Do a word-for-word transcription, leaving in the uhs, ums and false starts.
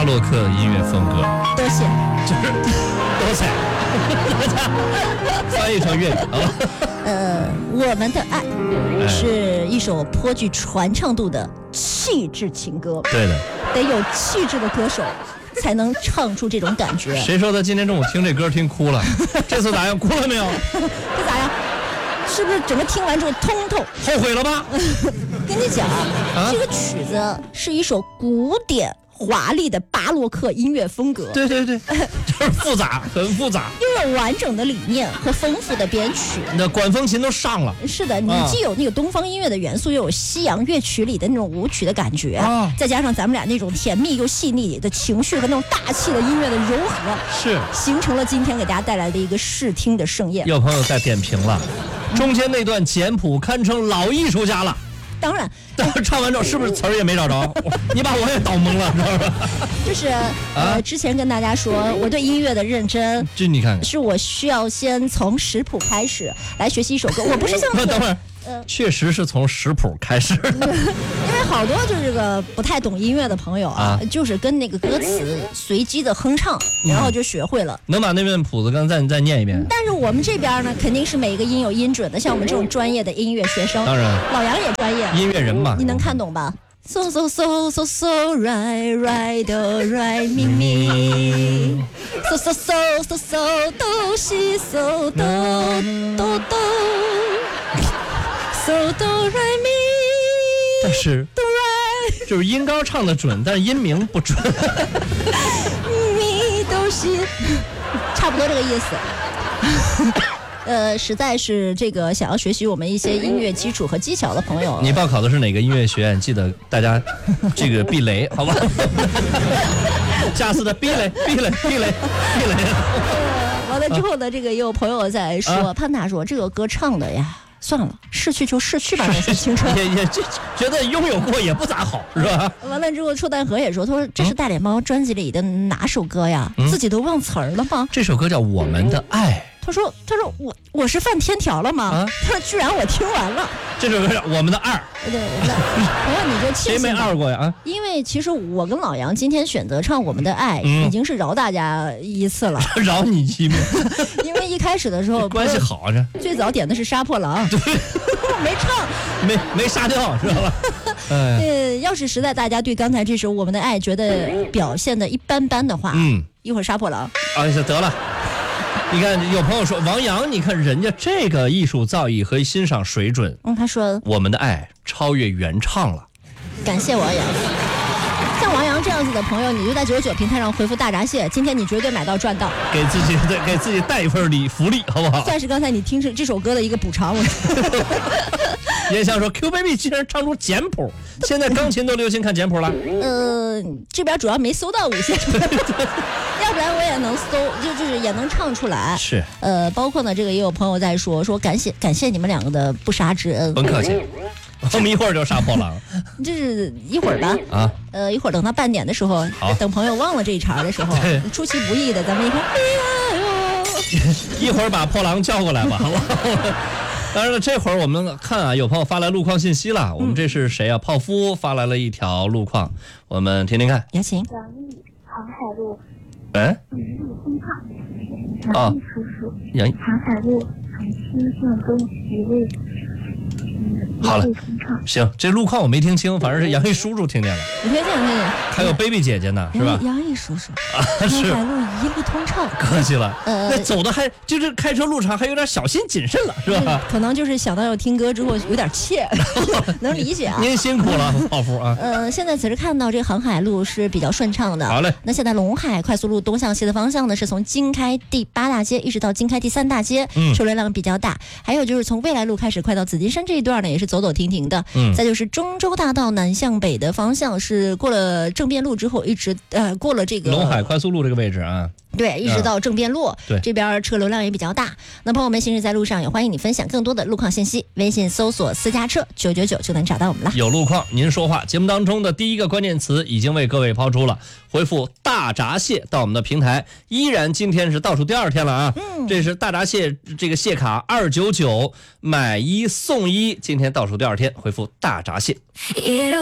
巴洛克音乐风格。 多谢， 就是多谢，翻译成粤语啊。 呃，我们的爱是一首颇具传唱度的气质情歌。 对的， 得有气质的歌手才能唱出这种感觉。 谁说他今天中午听这歌听哭了？这次咋样？哭了没有？ 这咋样？是不是整个听完之后通透？ 后悔了吧？ 跟你讲啊，这个曲子是一首古典华丽的巴洛克音乐风格。 对对对，就是复杂，很复杂， 拥有完整的理念和丰富的编曲。 那管风琴都上了。 是的，你既有那个东方音乐的元素，又有西洋乐曲里的那种舞曲的感觉，啊、再加上咱们俩那种甜蜜又细腻的情绪和那种大气的音乐的柔和， 是形成了今天给大家带来的一个视听的盛宴。 有朋友在点评了，中间那段简谱堪称老艺术家了。 当然， 但是唱完之后是不是词儿也没找着？你把我也搞懵了，知道吧？ 就是呃、啊，之前跟大家说，我对音乐的认真， 这你看看， 是我需要先从识谱开始来学习一首歌。我不是像等会儿。呃，确实是从识谱开始，因为好多就是这个不太懂音乐的朋友啊，啊就是跟那个歌词随机的哼唱，然后就学会了。 嗯、能把那遍谱子刚才再再念一遍。 但是我们这边呢，肯定是每个音有音准的，像我们这种专业的音乐学生， 当然， 老杨也专业， 音乐人嘛， 你能看懂吧？So so so so so right right do right mi mi so so so so so do si so do do do so do right mi， 但是 do right 就是音高唱得准，但是音名不准。 mi do si， 差不多这个意思。呃，实在是这个想要学习我们一些音乐基础和技巧的朋友， 你报考的是哪个音乐学院？记得大家这个避雷，好吧？下次的避雷，避雷，避雷，避雷。 完了之后呢，这个也有朋友在说，啊、潘达说这个歌唱的呀，算了，逝去就逝去吧，那些青春。 也也这觉得拥有过也不咋好，是吧？ 完了之后，臭蛋河也说，他说这是大脸猫专辑里的哪首歌呀？嗯、自己都忘词儿了吗？ 这首歌叫《我们的爱》。 他说：“他说我我是犯天条了吗？啊、他说居然我听完了这首歌叫《我们的二》。 对，朋友你就庆幸谁没二过呀？啊， 因为其实我跟老杨今天选择唱《我们的爱》，嗯、已经是饶大家一次了。 饶你一命。 因为一开始的时候关系好着， 最早点的是《杀破狼》，对，没唱， 没没杀掉，知道吧？ 呃，要是实在大家对刚才这首《我们的爱》觉得表现的一般般的话，嗯，一会儿《杀破狼》 啊，得了。”你看，有朋友说王阳，你看人家这个艺术造诣和欣赏水准， 嗯，他说我们的爱超越原唱了。 感谢王阳。像王阳这样子的朋友，你就在九十九平台上回复大闸蟹，今天你绝对买到赚到， 给自己给自己带一份礼福利，好不好？ 算是刚才你听这这首歌的一个补偿。 也想说 Q Baby 竟然唱出简谱，现在钢琴都流行看简谱了。 呃，这边主要没搜到五线。要不然我也能搜，就就是也能唱出来。 是， 呃，包括呢，这个也有朋友在说说感谢感谢你们两个的不杀之恩。 甭客气，我们一会儿就杀破狼。 就是一会儿吧，啊，呃，一会儿等到半点的时候，等朋友忘了这一茬的时候，出其不意的，咱们一块一会儿把破狼叫过来吧，好不好？当然了，这会儿我们看啊，有朋友发来路况信息了。我们这是谁啊？泡芙发来了一条路况，我们听听看。 有请。 杨毅，航海路。 哎， 杨毅风畅，杨毅叔叔， 杨毅， 航海路从西向东一位，嗯， 好了，行，这路况我没听清，反正是杨毅叔叔听见了， 你听见听见， 还有 baby 姐姐呢，是吧？ 杨毅叔叔， 啊，是， 航海路一路通畅， 客气了，呃，那走的还就是开车路上还有点小心谨慎了，是吧？ 可能就是想到要听歌之后有点怯，能理解啊。 您辛苦了，泡芙啊。 呃，现在此时看到这个航海路是比较顺畅的。 好嘞。 那现在陇海快速路东向西的方向呢，是从京开第八大街一直到京开第三大街，嗯，车流量比较大。还有就是从未来路开始快到紫金山这一段呢，也是走走停停的。嗯。再就是中州大道南向北的方向是过了政变路之后，一直呃过了这个陇海快速路这个位置啊。 对，一直到政变路， 对， 这边车流量也比较大。那朋友们行驶在路上，也欢迎你分享更多的路况信息，微信搜索私家车九九九就能找到我们了。 有路况您说话，节目当中的第一个关键词已经为各位抛出了，回复大闸蟹到我们的平台，依然今天是倒数第二天了啊，嗯，这是大闸蟹这个蟹卡二九九买一送一，今天倒数第二天，回复大闸蟹。